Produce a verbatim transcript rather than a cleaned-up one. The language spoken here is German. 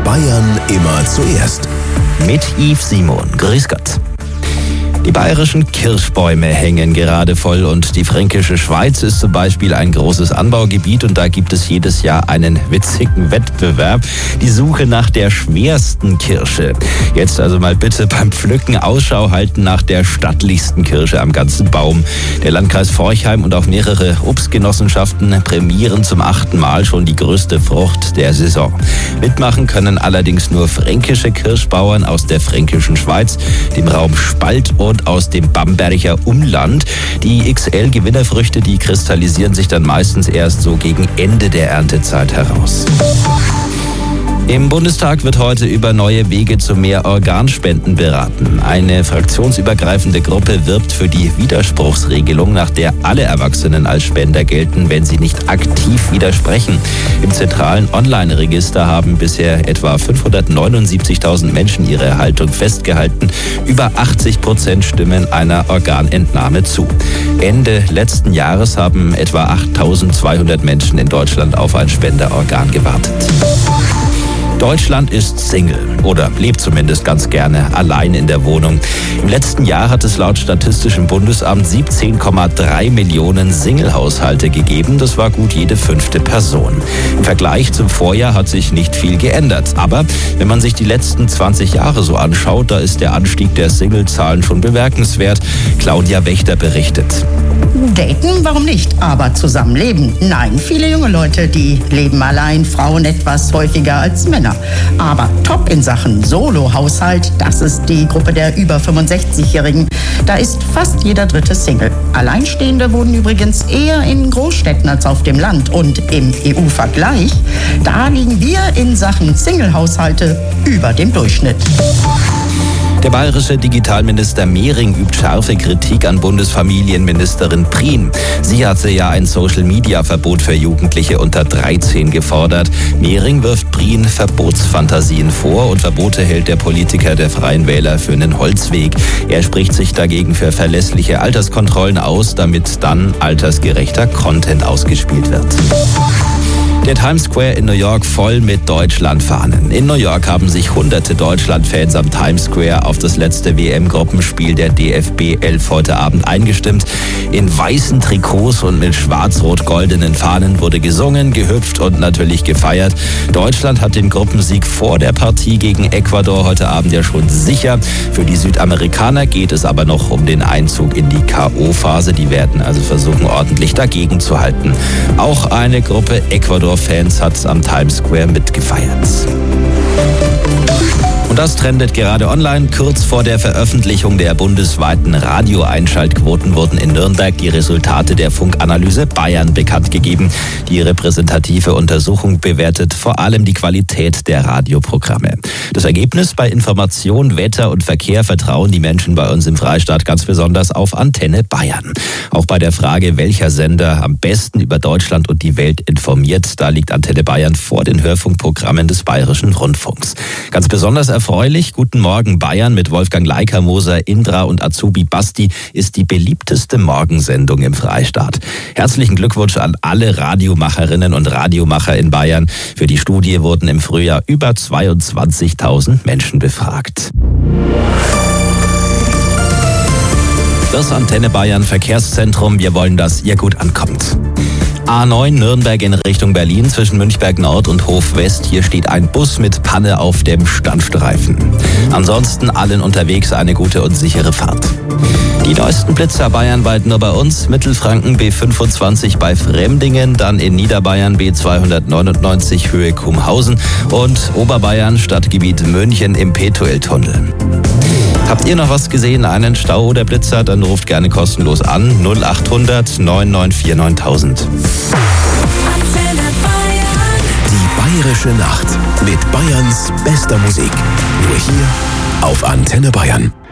Bayern immer zuerst. Mit Yves Simon. Grüß Gott. Die bayerischen Kirschbäume hängen gerade voll und die fränkische Schweiz ist zum Beispiel ein großes Anbaugebiet und da gibt es jedes Jahr einen witzigen Wettbewerb, die Suche nach der schwersten Kirsche. Jetzt also mal bitte beim Pflücken Ausschau halten nach der stattlichsten Kirsche am ganzen Baum. Der Landkreis Forchheim und auch mehrere Obstgenossenschaften prämieren zum achten Mal schon die größte Frucht der Saison. Mitmachen können allerdings nur fränkische Kirschbauern aus der fränkischen Schweiz, dem Raum Spalt und aus dem Bamberger Umland. Die X L-Gewinnerfrüchte, die kristallisieren sich dann meistens erst so gegen Ende der Erntezeit heraus. Im Bundestag wird heute über neue Wege zu mehr Organspenden beraten. Eine fraktionsübergreifende Gruppe wirbt für die Widerspruchsregelung, nach der alle Erwachsenen als Spender gelten, wenn sie nicht aktiv widersprechen. Im zentralen Online-Register haben bisher etwa fünfhundertneunundsiebzigtausend Menschen ihre Haltung festgehalten. Über achtzig Prozent stimmen einer Organentnahme zu. Ende letzten Jahres haben etwa achttausendzweihundert Menschen in Deutschland auf ein Spenderorgan gewartet. Deutschland ist Single oder lebt zumindest ganz gerne allein in der Wohnung. Im letzten Jahr hat es laut Statistischem Bundesamt siebzehn Komma drei Millionen Single-Haushalte gegeben. Das war gut jede fünfte Person. Im Vergleich zum Vorjahr hat sich nicht viel geändert. Aber wenn man sich die letzten zwanzig Jahre so anschaut, da ist der Anstieg der Single-Zahlen schon bemerkenswert. Claudia Wächter berichtet. Daten, warum nicht? Aber zusammenleben? Nein, viele junge Leute, die leben allein, Frauen etwas häufiger als Männer. Aber top in Sachen Solo-Haushalt, das ist die Gruppe der über fünfundsechzigjährigen. Da ist fast jeder dritte Single. Alleinstehende wohnen übrigens eher in Großstädten als auf dem Land. Und im E U-Vergleich, da liegen wir in Sachen Single-Haushalte über dem Durchschnitt. Der bayerische Digitalminister Mehring übt scharfe Kritik an Bundesfamilienministerin Prien. Sie hatte ja ein Social-Media-Verbot für Jugendliche unter dreizehn gefordert. Mehring wirft Prien Verbotsfantasien vor und Verbote hält der Politiker der Freien Wähler für einen Holzweg. Er spricht sich dagegen für verlässliche Alterskontrollen aus, damit dann altersgerechter Content ausgespielt wird. Der Times Square in New York voll mit Deutschlandfahnen. In New York haben sich hunderte Deutschland-Fans am Times Square auf das letzte W M-Gruppenspiel der D F B elf heute Abend eingestimmt. In weißen Trikots und mit schwarz-rot-goldenen Fahnen wurde gesungen, gehüpft und natürlich gefeiert. Deutschland hat den Gruppensieg vor der Partie gegen Ecuador heute Abend ja schon sicher. Für die Südamerikaner geht es aber noch um den Einzug in die K O-Phase. Die werden also versuchen, ordentlich dagegen zu halten. Auch eine Gruppe Ecuador Fans hat am Times Square mitgefeiert. Und das trendet gerade online. Kurz vor der Veröffentlichung der bundesweiten Radioeinschaltquoten wurden in Nürnberg die Resultate der Funkanalyse Bayern bekannt gegeben. Die repräsentative Untersuchung bewertet vor allem die Qualität der Radioprogramme. Das Ergebnis: bei Information, Wetter und Verkehr vertrauen die Menschen bei uns im Freistaat ganz besonders auf Antenne Bayern. Auch bei der Frage, welcher Sender am besten über Deutschland und die Welt informiert, da liegt Antenne Bayern vor den Hörfunkprogrammen des Bayerischen Rundfunks. Ganz besonders erfreulich: Guten Morgen Bayern mit Wolfgang Leikermoser, Indra und Azubi Basti ist die beliebteste Morgensendung im Freistaat. Herzlichen Glückwunsch an alle Radiomacherinnen und Radiomacher in Bayern. Für die Studie wurden im Frühjahr über zweiundzwanzigtausend Menschen befragt. Das Antenne Bayern Verkehrszentrum. Wir wollen, dass ihr gut ankommt. A neun Nürnberg in Richtung Berlin zwischen Münchberg Nord und Hof West. Hier steht ein Bus mit Panne auf dem Standstreifen. Ansonsten allen unterwegs eine gute und sichere Fahrt. Die neuesten Blitzer bayernweit nur bei uns. Mittelfranken B fünfundzwanzig bei Fremdingen, dann in Niederbayern B zweihundertneunundneunzig Höhe Kumhausen und Oberbayern Stadtgebiet München im Petueltunnel. Habt ihr noch was gesehen, einen Stau oder Blitzer, dann ruft gerne kostenlos an null achthundert neun neun vier neuntausend. Die Bayerische Nacht mit Bayerns bester Musik. Nur hier auf Antenne Bayern.